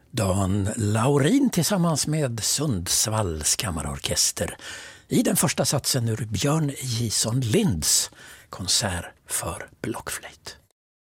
Dan Laurin tillsammans med Sundsvalls kammarorkester i den första satsen ur Björn Jison Linds konsert för blockflöjt.